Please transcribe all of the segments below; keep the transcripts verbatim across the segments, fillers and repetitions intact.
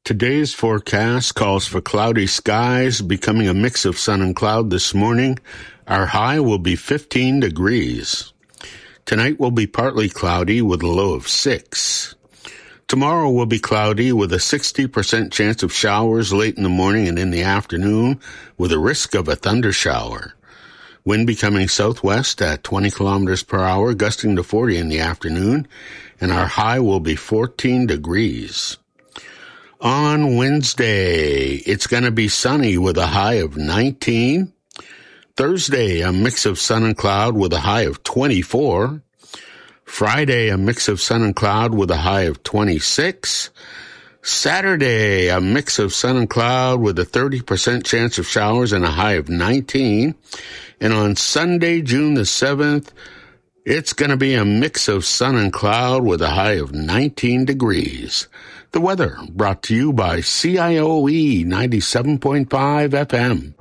Today's forecast calls for cloudy skies, becoming a mix of sun and cloud this morning. Our high will be fifteen degrees. Tonight will be partly cloudy with a low of six. Tomorrow will be cloudy with a sixty percent chance of showers late in the morning and in the afternoon with a risk of a thundershower. Wind becoming southwest at twenty kilometers per hour, gusting to forty in the afternoon, and our high will be fourteen degrees. On Wednesday, it's going to be sunny with a high of nineteen. Thursday, a mix of sun and cloud with a high of twenty-four. Friday, a mix of sun and cloud with a high of twenty-six. Saturday, a mix of sun and cloud with a thirty percent chance of showers and a high of nineteen. And on Sunday, June the seventh, it's going to be a mix of sun and cloud with a high of nineteen degrees. The weather brought to you by C I O E ninety-seven point five F M.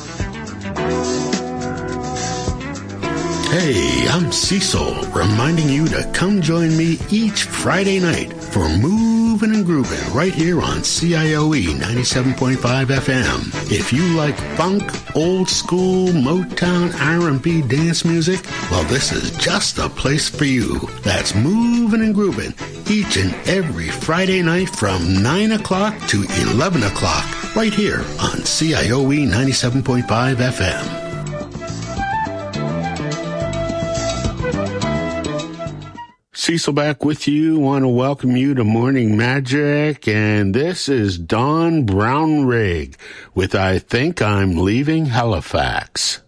Hey, I'm Cecil, reminding you to come join me each Friday night for Movin' and Groovin' right here on C I O E ninety-seven point five F M. If you like funk, old school, Motown, R and B dance music, well, this is just the place for you. That's Movin' and Groovin' each and every Friday night from nine o'clock to eleven o'clock right here on C I O E ninety-seven point five F M. Cecil back with you. Want to welcome you to Morning Magic, and this is Don Brownrigg with I Think I'm Leaving Halifax.